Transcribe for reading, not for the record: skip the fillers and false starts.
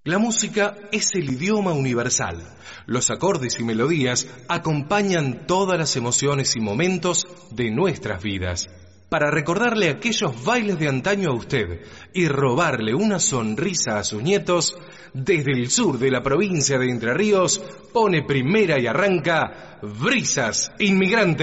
La música es el idioma universal. Los acordes y melodías acompañan todas las emociones y momentos de nuestras vidas. Para recordarle aquellos bailes de antaño a usted y robarle una sonrisa a sus nietos, desde el sur de la provincia de Entre Ríos, pone primera y arranca Brisas Inmigrantes.